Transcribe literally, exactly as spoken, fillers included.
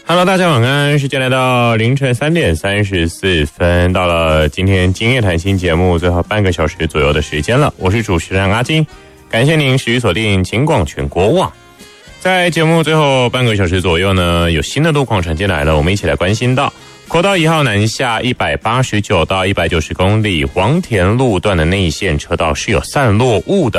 Hello， 大家晚安，时间来到凌晨三点三十四分，到了今天今夜谈心节目最后半个小时左右的时间了。我是主持人阿金，感谢您持续锁定警广全国网。在节目最后半个小时左右呢，有新的路况传进来了，我们一起来关心到国道一号南下一百八十九到一百九十公里黄田路段的内线车道是有散落雾的。